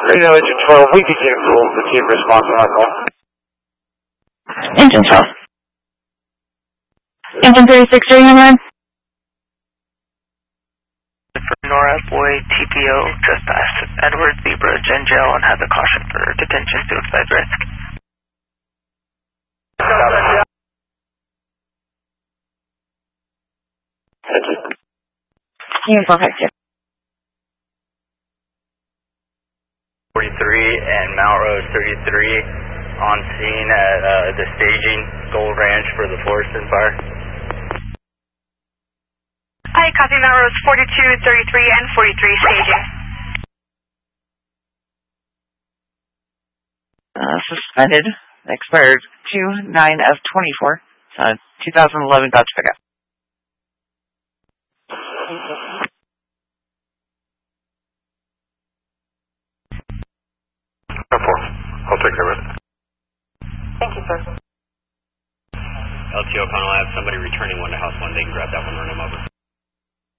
Radio Engine 12, we became the team responsible on call. Engine 12. Engine 36, are you on line? Nora Boy TPO trespass Edward Zebra Gen Jail and has a caution for detention suicide risk. Thank you. Uniform Hector. 43 and Mount Road 33 on scene at the staging Gold Ranch for the Forreston fire. Hi, copy Mount Roads 42, 33, and 43 staging. Suspended. Expired 2/9 of 24. 2011 Dodge pickup. I'll take care of it. Thank you, sir. LTO O'Connell, I have somebody returning one to house one. They can grab that one and run them over.